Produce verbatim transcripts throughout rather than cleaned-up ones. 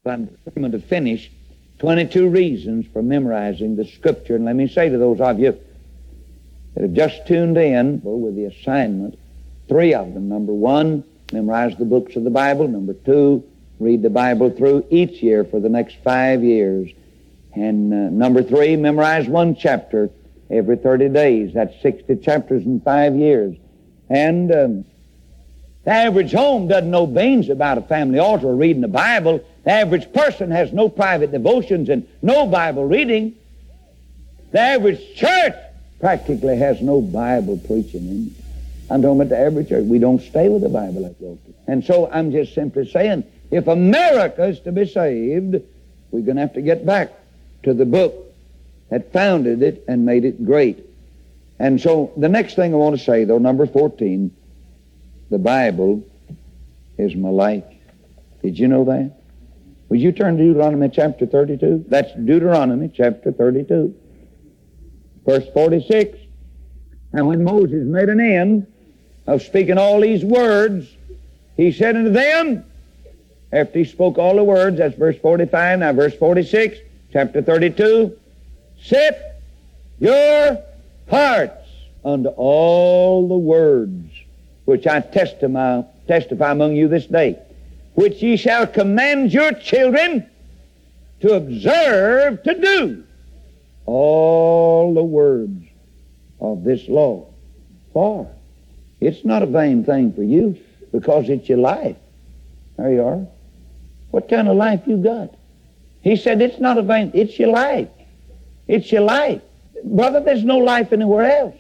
I'm determined to finish twenty-two reasons for memorizing the Scripture. And let me say to those of you that have just tuned in with the assignment, three of them. Number one, memorize the books of the Bible. Number two, read the Bible through each year for the next five years. And uh, number three, memorize one chapter every thirty days. That's sixty chapters in five years. And um, the average home doesn't know beans about a family altar or reading the Bible. The average person has no private devotions and no Bible reading. The average church practically has no Bible preaching in it. I'm talking about the average church. We don't stay with the Bible like we ought to. And so I'm just simply saying, if America is to be saved, we're going to have to get back to the book that founded it and made it great. And so the next thing I want to say, though, number fourteen, the Bible is my life. Did you know that? Would you turn to Deuteronomy chapter thirty-two? That's Deuteronomy chapter thirty-two. Verse forty-six. And when Moses made an end of speaking all these words, he said unto them, after he spoke all the words, that's verse forty-five, now verse forty-six, chapter thirty-two, set your hearts unto all the words which I testify, testify among you this day, which ye shall command your children to observe to do all the words of this law. For it's not a vain thing for you, because it's your life. There you are. What kind of life you got? He said it's not a vain, it's your life. It's your life. Brother, there's no life anywhere else.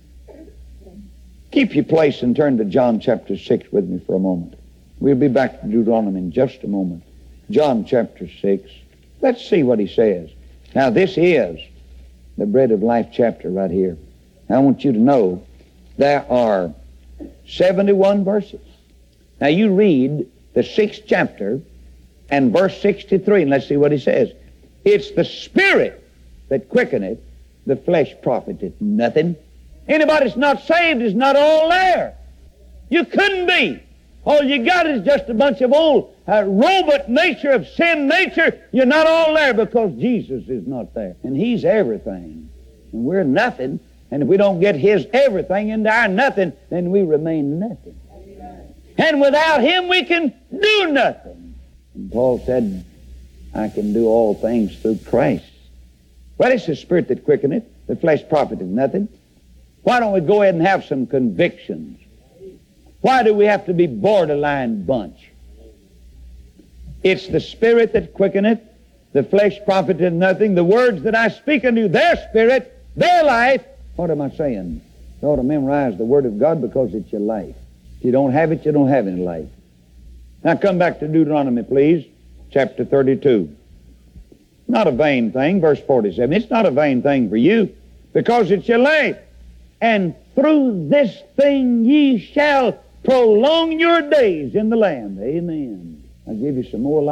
Keep your place and turn to John chapter six with me for a moment. We'll be back to Deuteronomy in just a moment. John chapter six. Let's see what he says. Now, this is the Bread of Life chapter right here. I want you to know there are seventy-one verses. Now, you read the sixth chapter and verse sixty-three, and let's see what he says. It's the Spirit that quickeneth, the flesh profiteth nothing. Anybody that's not saved is not all there. You couldn't be. All you got is just a bunch of old uh, robot nature of sin nature. You're not all there because Jesus is not there. And He's everything. And we're nothing. And if we don't get His everything into our nothing, then we remain nothing. Amen. And without Him we can do nothing. And Paul said, I can do all things through Christ. Well, it's the Spirit that quickeneth, the flesh profiteth nothing. Why don't we go ahead and have some convictions? Why do we have to be borderline bunch? It's the Spirit that quickeneth, the flesh profiteth nothing. The words that I speak unto you, their spirit, their life. What am I saying? You ought to memorize the Word of God because it's your life. If you don't have it, you don't have any life. Now come back to Deuteronomy, please, chapter thirty-two. Not a vain thing, verse forty-seven. It's not a vain thing for you because it's your life. And through this thing ye shall prolong your days in the land. Amen. I'll give you some more life.